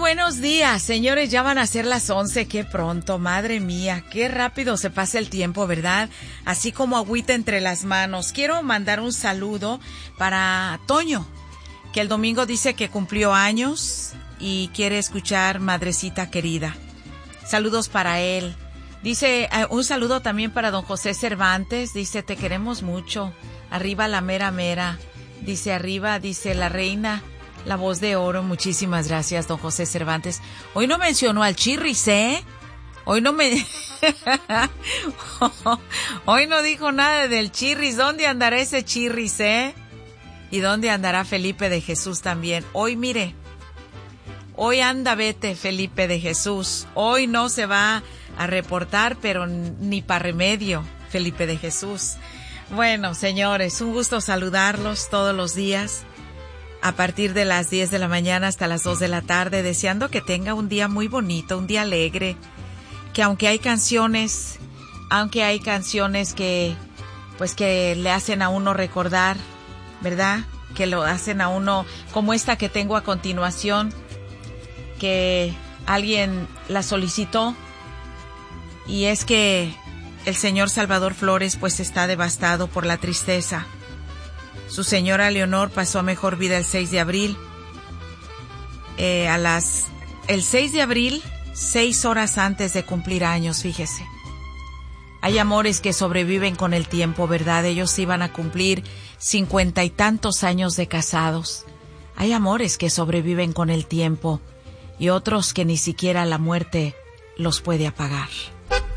buenos días, señores, ya van a ser las 11, qué pronto, madre mía, qué rápido se pasa el tiempo, ¿verdad? Así como agüita entre las manos. Quiero mandar un saludo para Toño, que el domingo dice que cumplió años y quiere escuchar Madrecita Querida. Saludos para él. Dice, un saludo también para don José Cervantes, dice, te queremos mucho, arriba la mera mera, dice arriba, dice la reina, la voz de oro. Muchísimas gracias, don José Cervantes. Hoy no mencionó al Chirris, ¿eh? Hoy no dijo nada del Chirris. ¿Dónde andará ese Chirris, ¿Y dónde andará Felipe de Jesús también? Hoy, mire, hoy anda vete Felipe de Jesús. Hoy no se va a reportar, pero ni para remedio, Felipe de Jesús. Bueno, señores, un gusto saludarlos todos los días a partir de las 10 de la mañana hasta las 2 de la tarde, deseando que tenga un día muy bonito, un día alegre, que aunque hay canciones que pues que le hacen a uno recordar, ¿verdad? Que lo hacen a uno, como esta que tengo a continuación, que alguien la solicitó, y es que el señor Salvador Flores pues está devastado por la tristeza. Su señora Leonor pasó a mejor vida el 6 de abril. El 6 de abril, 6 horas antes de cumplir años, fíjese. Hay amores que sobreviven con el tiempo, ¿verdad? Ellos iban a cumplir 50 y tantos años de casados. Hay amores que sobreviven con el tiempo y otros que ni siquiera la muerte los puede apagar.